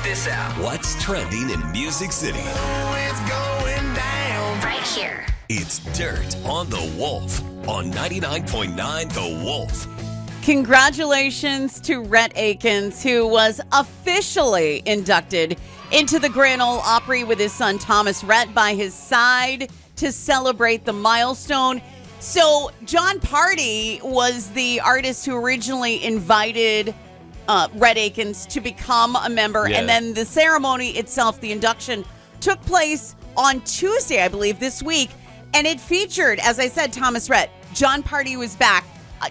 this out. What's trending in Music City? It's going down. Right here. It's Dirt on the Wolf on 99.9 The Wolf. Congratulations to Rhett Akins, who was officially inducted into the Grand Ole Opry with his son Thomas Rhett by his side to celebrate the milestone. So John Party was the artist who originally invited Rhett Akins to become a member. Yeah. And then the ceremony itself, the induction, took place on Tuesday, I believe, this week. And it featured, as I said, Thomas Rhett. John Party was back.